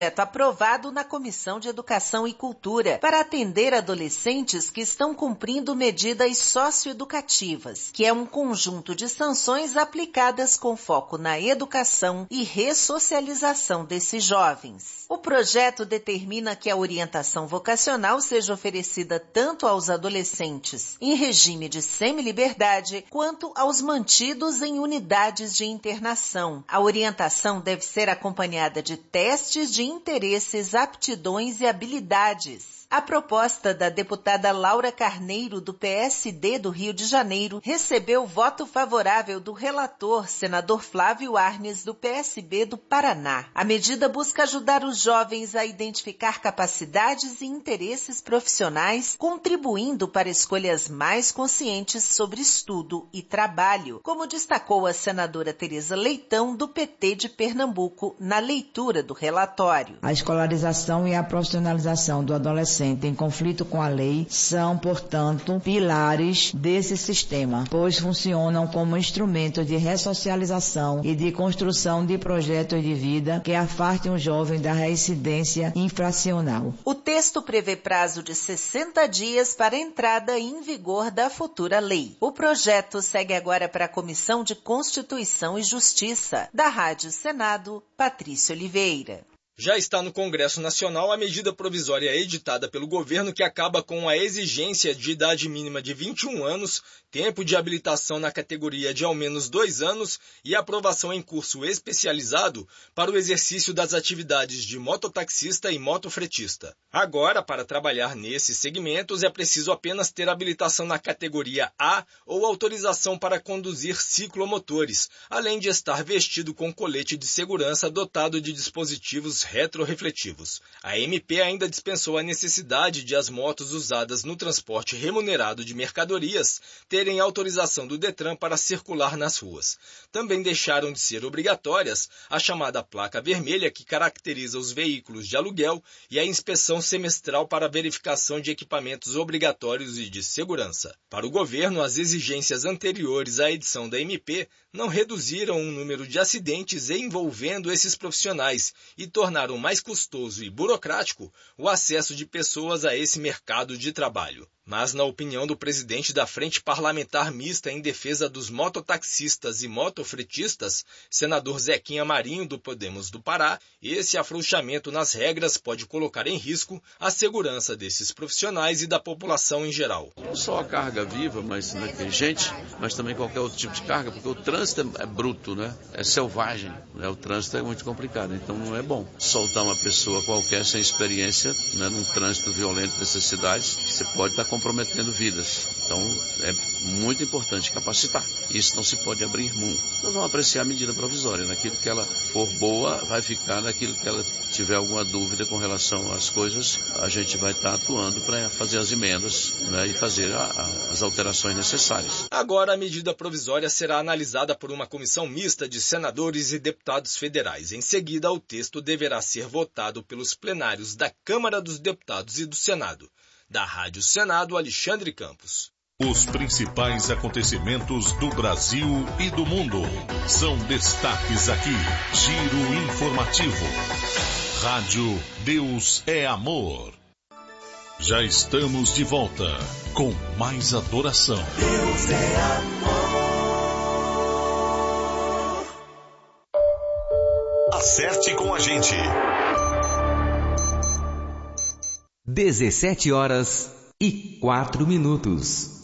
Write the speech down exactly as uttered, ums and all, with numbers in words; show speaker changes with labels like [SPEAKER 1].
[SPEAKER 1] aprovado na Comissão de Educação e Cultura para atender adolescentes que estão cumprindo medidas socioeducativas, que é um conjunto de sanções aplicadas com foco na educação e ressocialização desses jovens. O projeto determina que a orientação vocacional seja oferecida tanto aos adolescentes em regime de semiliberdade quanto aos mantidos em unidades de internação. A orientação deve ser acompanhada de testes de interesses, aptidões e habilidades. A proposta da deputada Laura Carneiro, do P S D do Rio de Janeiro, recebeu voto favorável do relator, senador Flávio Arnes, do P S B do Paraná. A medida busca ajudar os jovens a identificar capacidades e interesses profissionais, contribuindo para escolhas mais conscientes sobre estudo e trabalho, como destacou a senadora Tereza Leitão, do P T de Pernambuco, na leitura do relatório.
[SPEAKER 2] A escolarização e a profissionalização do adolescente em conflito com a lei são, portanto, pilares desse sistema, pois funcionam como instrumento de ressocialização e de construção de projetos de vida que afastem o jovem da reincidência infracional.
[SPEAKER 1] O texto prevê prazo de sessenta dias para a entrada em vigor da futura lei. O projeto segue agora para a Comissão de Constituição e Justiça. Da Rádio Senado, Patrícia Oliveira.
[SPEAKER 3] Já está no Congresso Nacional a medida provisória editada pelo governo que acaba com a exigência de idade mínima de vinte e um anos, tempo de habilitação na categoria de ao menos dois anos e aprovação em curso especializado para o exercício das atividades de mototaxista e motofretista. Agora, para trabalhar nesses segmentos, é preciso apenas ter habilitação na categoria A ou autorização para conduzir ciclomotores, além de estar vestido com colete de segurança dotado de dispositivos retrorefletivos. A M P ainda dispensou a necessidade de as motos usadas no transporte remunerado de mercadorias terem autorização do Detran para circular nas ruas. Também deixaram de ser obrigatórias a chamada placa vermelha que caracteriza os veículos de aluguel e a inspeção semestral para verificação de equipamentos obrigatórios e de segurança. Para o governo, as exigências anteriores à edição da M P não reduziram o número de acidentes envolvendo esses profissionais e tornaram mais custoso e burocrático o acesso de pessoas a esse mercado de trabalho. Mas, na opinião do presidente da Frente Parlamentar Mista em Defesa dos Mototaxistas e Motofretistas, senador Zequinha Marinho, do Podemos do Pará, esse afrouxamento nas regras pode colocar em risco a segurança desses profissionais e da população em geral.
[SPEAKER 4] Não só a carga viva, mas negligente, mas também qualquer outro tipo de carga, porque o trânsito é bruto, né? É selvagem, né? O trânsito é muito complicado, então não é bom soltar uma pessoa qualquer sem experiência, né, num trânsito violento dessas cidades. Você pode estar comprometendo vidas. Então, é muito importante capacitar. Isso não se pode abrir mão. Nós vamos apreciar a medida provisória. Naquilo que ela for boa, vai ficar. Naquilo que ela tiver alguma dúvida com relação às coisas, a gente vai estar atuando para fazer as emendas, né, e fazer a, a, as alterações necessárias.
[SPEAKER 3] Agora, a medida provisória será analisada por uma comissão mista de senadores e deputados federais. Em seguida, o texto deverá ser votado pelos plenários da Câmara dos Deputados e do Senado. Da Rádio Senado, Alexandre Campos.
[SPEAKER 5] Os principais acontecimentos do Brasil e do mundo são destaques aqui. Giro informativo. Rádio Deus é Amor. Já estamos de volta com mais adoração.
[SPEAKER 6] Deus é amor. Acerte com a gente.
[SPEAKER 7] dezessete horas e quatro minutos.